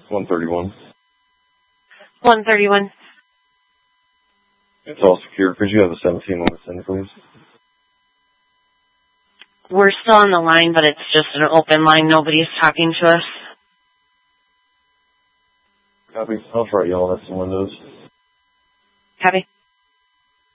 131. 131. It's all secure. Could you have the 17 on the send, please? We're still on the line, but it's just an open line. Nobody's talking to us. Copy. I'll try y'all. That's the windows. Copy.